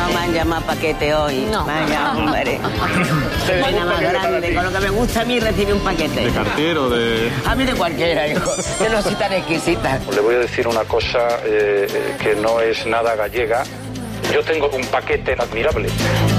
No me han llamado paquete hoy. No. Vaya, hombre. Pena más grande. Con lo que me gusta a mí recibir un paquete. ¿De cartero, de...? A mí de cualquiera, hijo. Yo no soy tan exquisita. Le voy a decir una cosa que no es nada gallega. Yo tengo un paquete admirable.